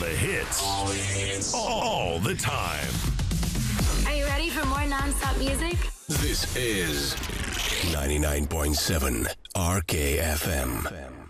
the hits. All the time. Are you ready for more non-stop music? This is 99.7 RKFM.